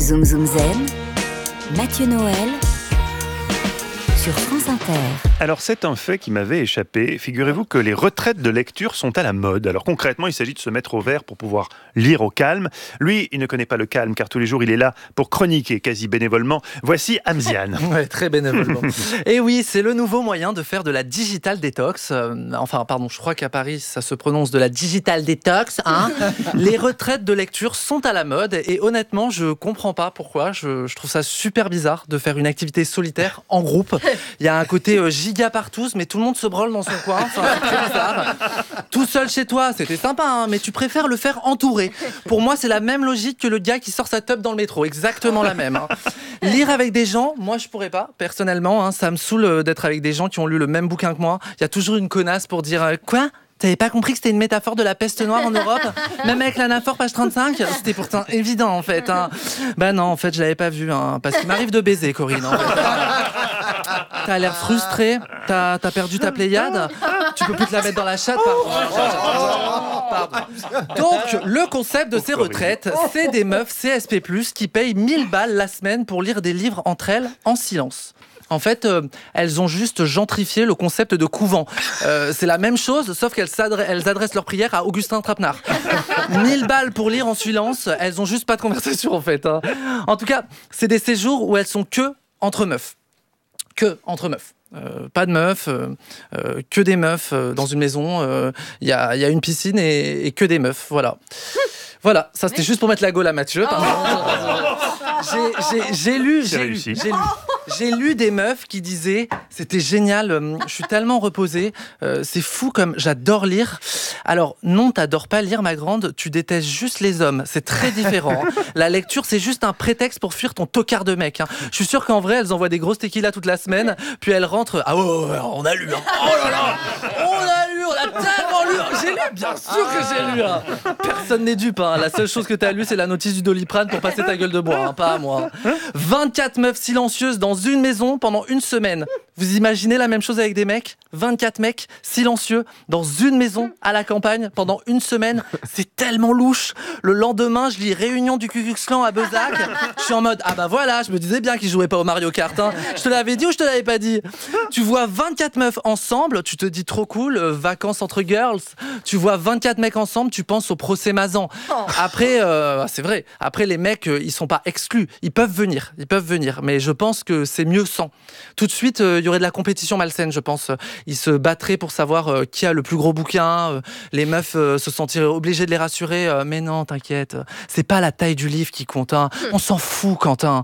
Zoom Zoom Zen, Mathieu Noël sur France Inter. Alors c'est un fait qui m'avait échappé. Figurez-vous que les retraites de lecture sont à la mode. Alors concrètement, il s'agit de se mettre au vert pour pouvoir lire au calme. Lui, il ne connaît pas le calme car tous les jours il est là pour chroniquer quasi bénévolement. Voici Amziane. Ouais, très bénévolement. Et oui, c'est le nouveau moyen de faire de la digital detox. Je crois qu'à Paris, ça se prononce de la digital detox. Les retraites de lecture sont à la mode et honnêtement, je comprends pas pourquoi. Je trouve ça super bizarre de faire une activité solitaire en groupe. Il y a un côté giga par tous, mais tout le monde se branle dans son coin. Enfin, c'est très bizarre. Tout seul chez toi, c'était sympa, mais tu préfères le faire entouré. Pour moi, c'est la même logique que le gars qui sort sa teub dans le métro. Exactement la même. Lire avec des gens, moi, je pourrais pas. Personnellement, ça me saoule d'être avec des gens qui ont lu le même bouquin que moi. Il y a toujours une connasse pour dire « Quoi ? T'avais pas compris que c'était une métaphore de la peste noire en Europe ? Même avec l'anaphore page 35 ? C'était pourtant évident, en fait. Bah non, en fait, je l'avais pas vu. Parce qu'il m'arrive de baiser, Corinne. En fait. T'as l'air frustré, t'as perdu ta Pléiade, tu peux plus te la mettre dans la chatte. Pardon. Donc, le concept de ces retraites, c'est des meufs CSP+, qui payent 1000 balles la semaine pour lire des livres entre elles en silence. En fait, elles ont juste gentrifié le concept de couvent. C'est la même chose, sauf qu'elles adressent leurs prières à Augustin Trapenard. 1000 balles pour lire en silence, elles ont juste pas de conversation en fait. En tout cas, c'est des séjours où elles sont que entre meufs. Que entre meufs. Pas de meufs, que des meufs dans une maison. Il y a une piscine et que des meufs. Voilà. Voilà, ça c'était juste pour mettre la gaule à Mathieu. J'ai lu des meufs qui disaient c'était génial, je suis tellement reposée, c'est fou comme j'adore lire. Alors non, t'adores pas lire ma grande, tu détestes juste les hommes, c'est très différent. La lecture c'est juste un prétexte pour fuir ton tocard de mec. Je suis sûr qu'en vrai elles envoient des grosses tequilas toute la semaine, puis elles rentrent, ah ouais, on a lu, oh là là, on a tellement lu, j'ai lu, bien sûr que j'ai lu. Personne n'est dupe, la seule chose que t'as lu c'est la notice du Doliprane pour passer ta gueule de bois, pas à moi. 24 meufs silencieuses dans une maison pendant une semaine. Vous imaginez la même chose avec des mecs ? 24 mecs silencieux dans une maison à la campagne pendant une semaine. C'est tellement louche. Le lendemain, je lis réunion du Ku Klux Klan à Bezac. Je suis en mode, ah bah voilà, je me disais bien qu'ils jouaient pas au Mario Kart. Je te l'avais dit ou je te l'avais pas dit ? Tu vois 24 meufs ensemble, tu te dis trop cool, vacances entre girls. Tu vois 24 mecs ensemble, tu penses au procès Mazan. Après, c'est vrai, après les mecs, ils sont pas exclus. Ils peuvent venir, mais je pense que c'est mieux sans. Tout de suite, il y aurait de la compétition malsaine, je pense. Ils se battraient pour savoir qui a le plus gros bouquin. Les meufs se sentiraient obligées de les rassurer. Mais non, t'inquiète, c'est pas la taille du livre qui compte. On s'en fout, Quentin.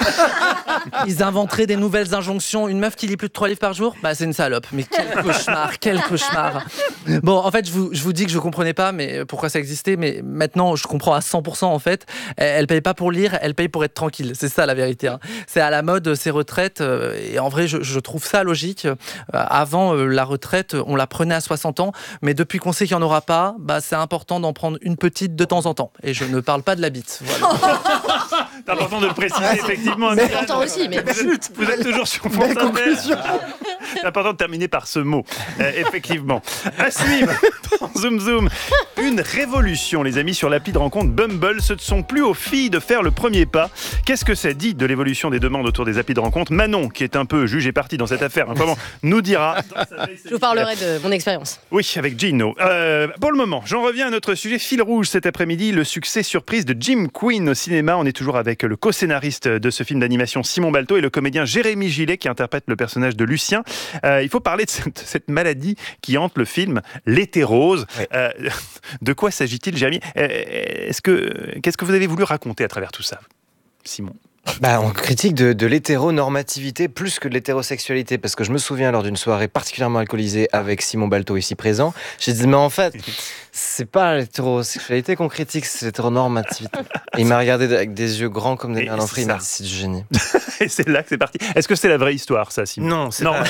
Ils inventeraient des nouvelles injonctions. Une meuf qui lit plus de 3 livres par jour, bah c'est une salope. Mais quel cauchemar. Bon, en fait, je vous dis que je comprenais pas mais pourquoi ça existait, mais maintenant, je comprends à 100% en fait. Elle paye pas pour lire, elle paye pour être tranquille. C'est ça la vérité. C'est à la mode ces retraites et en vrai, je trouve ça logique. Avant, la retraite, on la prenait à 60 ans, mais depuis qu'on sait qu'il n'y en aura pas, bah, c'est important d'en prendre une petite de temps en temps. Et je ne parle pas de la bite. Voilà. C'est important de le préciser, effectivement. C'est important aussi, mais... Vous êtes toujours sur France Inter. C'est important de terminer par ce mot. Effectivement. À suivre, dans Zoom Zoom, une révolution, les amis, sur l'appli de rencontre Bumble. Ce ne sont plus aux filles de faire le premier pas. Qu'est-ce que ça dit de l'évolution des demandes autour des applis de rencontre ? Manon, qui est un peu juge et partie dans cette affaire, comment nous dira. Je vous parlerai de mon expérience. Oui, avec Gino. Pour le moment, j'en reviens à notre sujet fil rouge cet après-midi, le succès surprise de Jim Quinn au cinéma. On est toujours avec le co-scénariste de ce film d'animation Simon Balto et le comédien Jérémy Gillet qui interprète le personnage de Lucien. Il faut parler de cette maladie qui hante le film, l'hétérose. Oui. De quoi s'agit-il, Jérémy ? Qu'est-ce que vous avez voulu raconter à travers tout ça, Simon ? On critique de l'hétéronormativité plus que de l'hétérosexualité, parce que je me souviens lors d'une soirée particulièrement alcoolisée avec Simon Balto ici présent, j'ai dit mais en fait c'est pas l'hétérosexualité qu'on critique, c'est l'hétéronormativité. Et il m'a regardé avec des yeux grands comme des merlanfries, il m'a dit c'est du génie. Et c'est là que c'est parti. Est-ce que c'est la vraie histoire, ça, Simon ? Non, c'est pas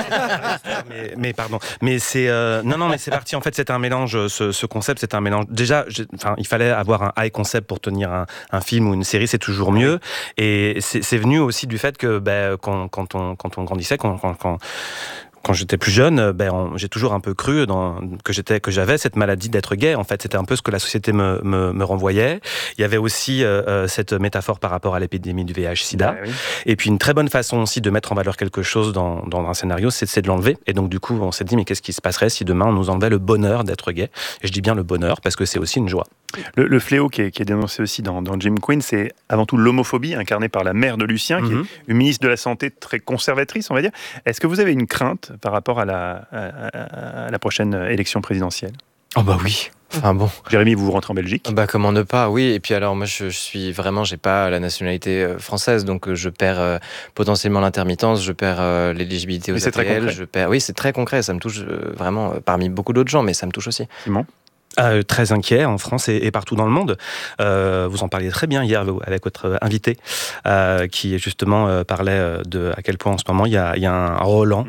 mais pardon. Mais c'est non, mais c'est parti. En fait, c'est un mélange. Ce concept, c'est un mélange. Déjà, il fallait avoir un high concept pour tenir un film ou une série, c'est toujours mieux. Et c'est venu aussi du fait que quand on grandissait, quand j'étais plus jeune, j'ai toujours un peu cru que j'avais cette maladie d'être gay. En fait, c'était un peu ce que la société me renvoyait. Il y avait aussi cette métaphore par rapport à l'épidémie du VIH/SIDA. Oui. Et puis une très bonne façon aussi de mettre en valeur quelque chose dans un scénario, c'est de l'enlever. Et donc du coup, on s'est dit, mais qu'est-ce qui se passerait si demain on nous enlevait le bonheur d'être gay? Et je dis bien le bonheur parce que c'est aussi une joie. Le fléau qui est dénoncé aussi dans Jim Quinn, c'est avant tout l'homophobie incarnée par la mère de Lucien, qui est une ministre de la Santé très conservatrice, on va dire. Est-ce que vous avez une crainte par rapport à la prochaine élection présidentielle? Oh bah oui. Enfin bon. Jérémy, vous rentrez en Belgique. Bah comment ne pas, oui. Et puis alors moi je suis vraiment, j'ai pas la nationalité française, donc je perds potentiellement l'intermittence, je perds l'éligibilité aux Mais c'est très APL, concret. oui, c'est très concret, ça me touche vraiment parmi beaucoup d'autres gens, mais ça me touche aussi. Simon? Très inquiet en France et partout dans le monde. Vous en parliez très bien hier avec votre invité qui justement parlait de à quel point en ce moment il y a un Roland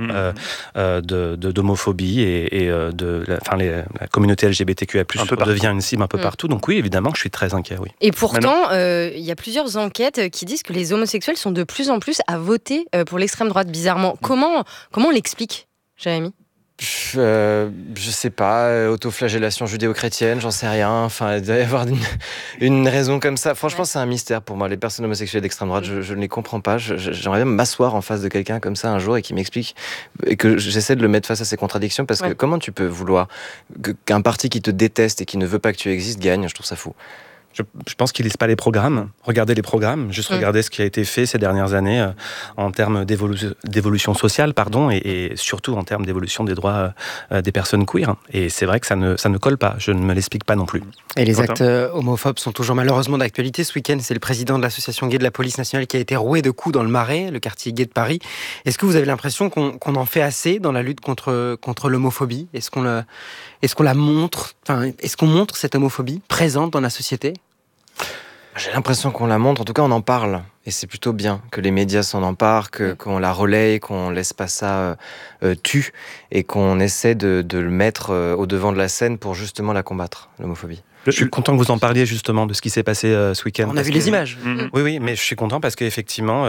d'homophobie et la communauté LGBTQIA+ devient une cible un peu partout. Donc oui, évidemment que je suis très inquiet. Oui. Et pourtant, il y a plusieurs enquêtes qui disent que les homosexuels sont de plus en plus à voter pour l'extrême droite, bizarrement. Comment on l'explique, Jérémy? Je sais pas, autoflagellation judéo-chrétienne, j'en sais rien. Enfin, il doit y avoir une raison comme ça. Franchement, c'est un mystère pour moi. Les personnes homosexuelles d'extrême droite, je ne les comprends pas. J'aimerais bien m'asseoir en face de quelqu'un comme ça un jour et qui m'explique, et que j'essaie de le mettre face à ses contradictions, parce que comment tu peux vouloir qu'un parti qui te déteste et qui ne veut pas que tu existes gagne? Je trouve ça fou. Je pense qu'ils lisent pas les programmes. Regardez les programmes, juste regardez ce qui a été fait ces dernières années en termes d'évolution sociale, et surtout en termes d'évolution des droits des personnes queer. Et c'est vrai que ça ne colle pas. Je ne me l'explique pas non plus. Et les actes homophobes sont toujours malheureusement d'actualité. Ce week-end, c'est le président de l'association gay de la police nationale qui a été roué de coups dans le Marais, le quartier gay de Paris. Est-ce que vous avez l'impression qu'on en fait assez dans la lutte contre l'homophobie? Est-ce qu'on la montre? Enfin, est-ce qu'on montre cette homophobie présente dans la société? J'ai l'impression qu'on la montre, en tout cas on en parle. Et c'est plutôt bien que les médias s'en emparent, qu'on la relaye, qu'on laisse pas ça tue, et qu'on essaie de le mettre au devant de la scène pour justement la combattre, l'homophobie. Je suis content que vous en parliez justement de ce qui s'est passé ce week-end. On a vu les images. Oui, mais je suis content parce qu'effectivement,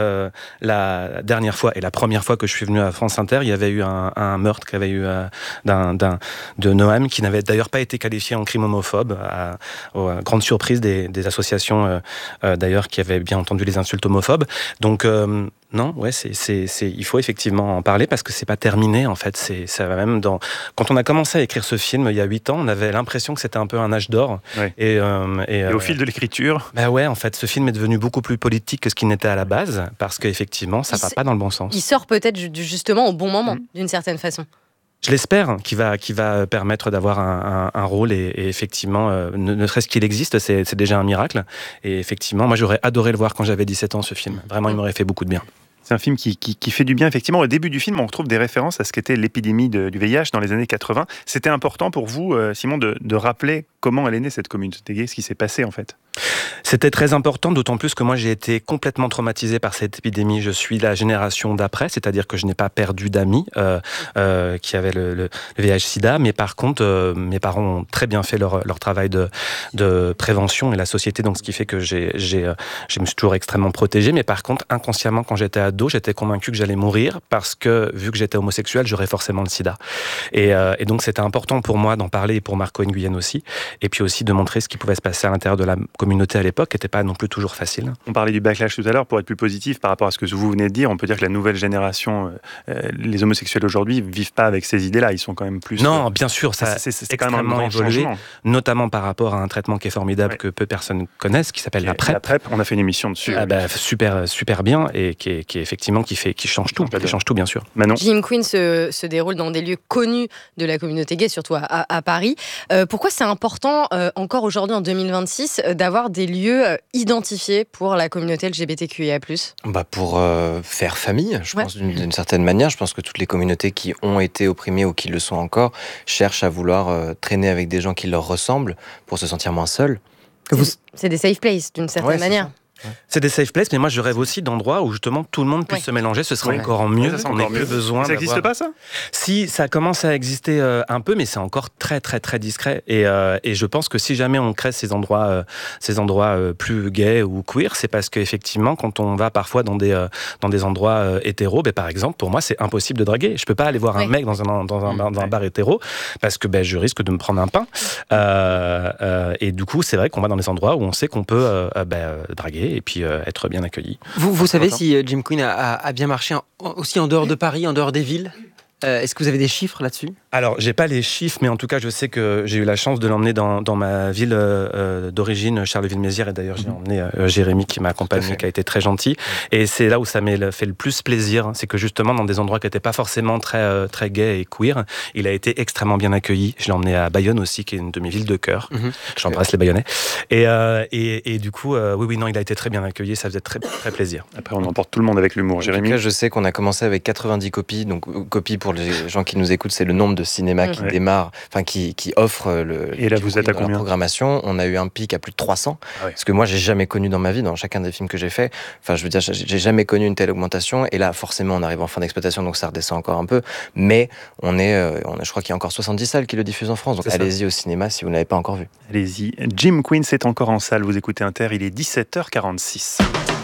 la dernière fois et la première fois que je suis venu à France Inter, il y avait eu un meurtre qu'il y avait eu de Noam, qui n'avait d'ailleurs pas été qualifié en crime homophobe, à grande surprise des associations d'ailleurs qui avaient bien entendu les insultes homophobes. Donc non, ouais, il faut effectivement en parler parce que c'est pas terminé en fait. Ça va même quand on a commencé à écrire ce film il y a 8 ans, on avait l'impression que c'était un peu un âge d'or. Ouais. Et au fil de l'écriture. Bah ouais, en fait, ce film est devenu beaucoup plus politique que ce qu'il n'était à la base parce qu'effectivement, ça va pas dans le bon sens. Il sort peut-être justement au bon moment, d'une certaine façon. Je l'espère qu'il va permettre d'avoir un rôle et effectivement, ne serait-ce qu'il existe, c'est déjà un miracle. Et effectivement, moi j'aurais adoré le voir quand j'avais 17 ans, ce film. Vraiment, il m'aurait fait beaucoup de bien. C'est un film qui fait du bien, effectivement. Au début du film, on retrouve des références à ce qu'était l'épidémie du VIH dans les années 80. C'était important pour vous, Simon, de rappeler comment elle est née, cette communauté gay, ce qui s'est passé, en fait. C'était très important, d'autant plus que moi j'ai été complètement traumatisé par cette épidémie. Je suis la génération d'après, c'est-à-dire que je n'ai pas perdu d'amis qui avaient le VIH/SIDA, mais par contre, mes parents ont très bien fait leur travail de prévention et la société, donc ce qui fait que je me suis toujours extrêmement protégé. Mais par contre, inconsciemment, quand j'étais ado, j'étais convaincu que j'allais mourir parce que, vu que j'étais homosexuel, j'aurais forcément le sida. Et donc c'était important pour moi d'en parler et pour Marco Nguyen aussi, et puis aussi de montrer ce qui pouvait se passer à l'intérieur de la communauté à l'époque, qui n'était pas non plus toujours facile. On parlait du backlash tout à l'heure. Pour être plus positif par rapport à ce que vous venez de dire, on peut dire que la nouvelle génération, les homosexuels aujourd'hui, ne vivent pas avec ces idées-là. Ils sont quand même plus... Non, bien sûr, ça a c'est quand même un grand évolué, changement. Notamment par rapport à un traitement qui est formidable, que peu de personnes connaissent, qui s'appelle la PrEP. La PrEP, on a fait une émission dessus. Super bien, et qui effectivement qui change tout, bien sûr. Manon. Jim Quinn se déroule dans des lieux connus de la communauté gay, surtout à Paris. Pourquoi c'est important, encore aujourd'hui en 2026, d'avoir des lieux identifiés pour la communauté LGBTQIA+. Pour faire famille, je pense, d'une certaine manière. Je pense que toutes les communautés qui ont été opprimées ou qui le sont encore cherchent à vouloir traîner avec des gens qui leur ressemblent pour se sentir moins seuls. C'est des safe places, d'une certaine manière. C'est des safe places, mais moi je rêve aussi d'endroits où justement tout le monde puisse se mélanger. Ce serait encore mieux. Ça On n'a plus besoin. Ça n'existe pas, ça ? Si, ça commence à exister un peu, mais c'est encore très très très discret. Et je pense que si jamais on crée ces endroits plus gays ou queer, c'est parce qu'effectivement, quand on va parfois dans des endroits hétéros, par exemple, pour moi, c'est impossible de draguer. Je peux pas aller voir un mec dans un bar hétéro parce que je risque de me prendre un pain. Et du coup, c'est vrai qu'on va dans des endroits où on sait qu'on peut draguer et puis être bien accueilli. Vous savez si Jim Queen a bien marché aussi en dehors de Paris, en dehors des villes ? Est-ce que vous avez des chiffres là-dessus ? Alors, j'ai pas les chiffres, mais en tout cas, je sais que j'ai eu la chance de l'emmener dans ma ville d'origine, Charleville-Mézières, et d'ailleurs, j'ai emmené Jérémy qui m'a accompagné, qui a été très gentil. Et c'est là où ça m'a fait le plus plaisir, c'est que justement, dans des endroits qui n'étaient pas forcément très, très gays et queer, il a été extrêmement bien accueilli. Je l'ai emmené à Bayonne aussi, qui est une de mes villes de cœur. J'embrasse les Bayonnais. Et du coup, non, il a été très bien accueilli, ça faisait très, très plaisir. Après, on emporte tout le monde avec l'humour. Jérémy ? En tout cas, je sais qu'on a commencé avec 90 copies, donc copies pour les gens qui nous écoutent, c'est le nombre de cinémas qui démarre, qui offre et là, vous êtes à combien ? La programmation. On a eu un pic à plus de 300, ce que moi j'ai jamais connu dans ma vie, dans chacun des films que j'ai fait. Enfin, je veux dire, j'ai jamais connu une telle augmentation. Et là, forcément, on arrive en fin d'exploitation, donc ça redescend encore un peu. Mais je crois qu'il y a encore 70 salles qui le diffusent en France. Donc allez-y au cinéma si vous ne l'avez pas encore vu. Allez-y. Jim Queen, c'est encore en salle. Vous écoutez Inter, il est 17h46.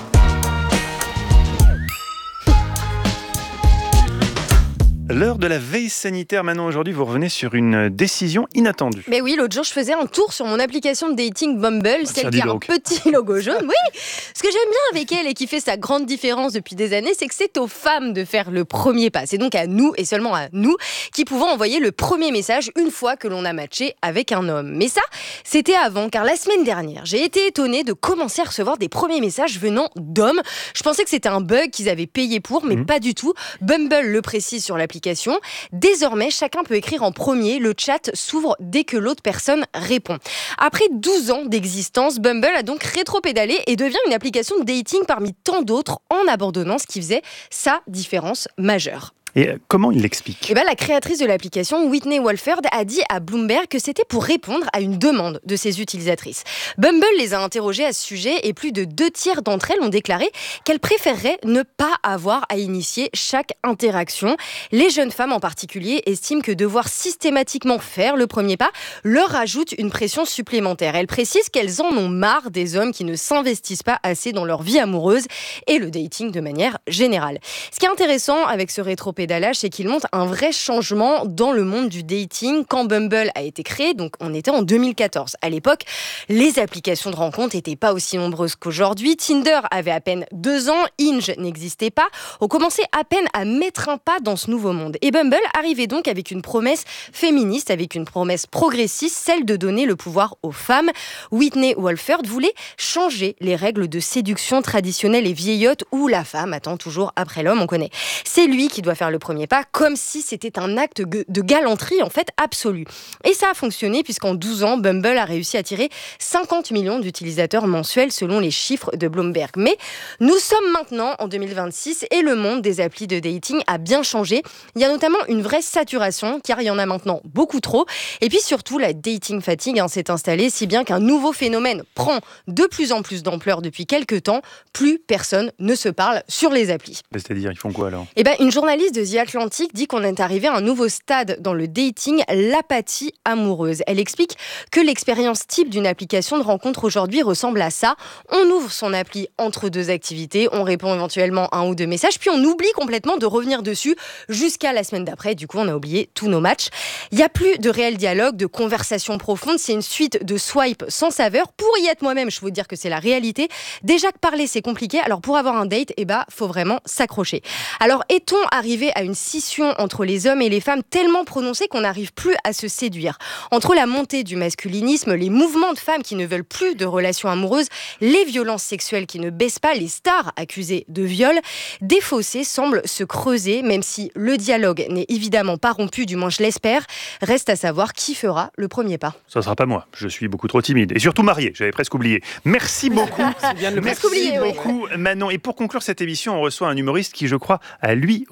L'heure de la veille sanitaire. Maintenant, aujourd'hui, vous revenez sur une décision inattendue. Mais oui, l'autre jour, je faisais un tour sur mon application de dating Bumble, celle qui a un petit logo jaune. Oui, ce que j'aime bien avec elle et qui fait sa grande différence depuis des années, c'est que c'est aux femmes de faire le premier pas. C'est donc à nous, et seulement à nous, qui pouvons envoyer le premier message une fois que l'on a matché avec un homme. Mais ça, c'était avant, car la semaine dernière, j'ai été étonnée de commencer à recevoir des premiers messages venant d'hommes. Je pensais que c'était un bug qu'ils avaient payé pour, mais pas du tout. Bumble le précise sur l'application. Désormais, chacun peut écrire en premier. Le chat s'ouvre dès que l'autre personne répond. Après 12 ans d'existence, Bumble a donc rétropédalé et devient une application de dating parmi tant d'autres en abandonnant ce qui faisait sa différence majeure. Et comment il l'explique ? La créatrice de l'application, Whitney Wolford, a dit à Bloomberg que c'était pour répondre à une demande de ses utilisatrices. Bumble les a interrogées à ce sujet et plus de 2/3 d'entre elles ont déclaré qu'elles préféreraient ne pas avoir à initier chaque interaction. Les jeunes femmes en particulier estiment que devoir systématiquement faire le premier pas leur ajoute une pression supplémentaire. Elles précisent qu'elles en ont marre des hommes qui ne s'investissent pas assez dans leur vie amoureuse et le dating de manière générale. Ce qui est intéressant avec ce rétropédalage, c'est qu'il montre un vrai changement dans le monde du dating. Quand Bumble a été créé, donc on était en 2014. À l'époque, les applications de rencontres n'étaient pas aussi nombreuses qu'aujourd'hui. Tinder avait à peine 2 ans, Hinge n'existait pas. On commençait à peine à mettre un pas dans ce nouveau monde. Et Bumble arrivait donc avec une promesse féministe, avec une promesse progressiste, celle de donner le pouvoir aux femmes. Whitney Wolford voulait changer les règles de séduction traditionnelles et vieillottes où la femme attend toujours après l'homme, on connaît. C'est lui qui doit faire le premier pas, comme si c'était un acte de galanterie en fait absolu. Et ça a fonctionné puisqu'en 12 ans, Bumble a réussi à attirer 50 millions d'utilisateurs mensuels selon les chiffres de Bloomberg. Mais nous sommes maintenant en 2026 et le monde des applis de dating a bien changé. Il y a notamment une vraie saturation car il y en a maintenant beaucoup trop. Et puis surtout, la dating fatigue s'est installée si bien qu'un nouveau phénomène prend de plus en plus d'ampleur depuis quelques temps. Plus personne ne se parle sur les applis. C'est-à-dire, ils font quoi alors ? Une journaliste de The Atlantic dit qu'on est arrivé à un nouveau stade dans le dating, l'apathie amoureuse. Elle explique que l'expérience type d'une application de rencontre aujourd'hui ressemble à ça. On ouvre son appli entre 2 activités, on répond éventuellement 1 ou 2 messages, puis on oublie complètement de revenir dessus jusqu'à la semaine d'après. Du coup, on a oublié tous nos matchs. Il n'y a plus de réel dialogue, de conversation profonde. C'est une suite de swipes sans saveur. Pour y être moi-même, je peux vous dire que c'est la réalité. Déjà que parler, c'est compliqué. Alors, pour avoir un date, faut vraiment s'accrocher. Alors, est-on arrivé à une scission entre les hommes et les femmes tellement prononcée qu'on n'arrive plus à se séduire? Entre la montée du masculinisme, les mouvements de femmes qui ne veulent plus de relations amoureuses, les violences sexuelles qui ne baissent pas, les stars accusées de viol, des fossés semblent se creuser, même si le dialogue n'est évidemment pas rompu, du moins je l'espère. Reste à savoir qui fera le premier pas. Ça ne sera pas moi, je suis beaucoup trop timide. Et surtout marié, j'avais presque oublié. Merci beaucoup. Merci beaucoup Manon. Et pour conclure cette émission, on reçoit un humoriste qui, je crois, a lui aussi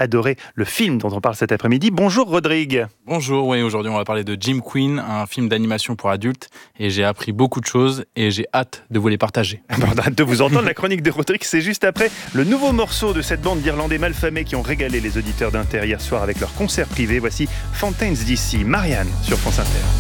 adoré le film dont on parle cet après-midi. Bonjour Rodrigue. Bonjour, oui, aujourd'hui on va parler de Jim Queen, un film d'animation pour adultes, et j'ai appris beaucoup de choses et j'ai hâte de vous les partager. On a hâte de vous entendre. La chronique de Rodrigue, c'est juste après le nouveau morceau de cette bande d'Irlandais malfamés qui ont régalé les auditeurs d'Inter hier soir avec leur concert privé. Voici Fountains DC, Marianne sur France Inter.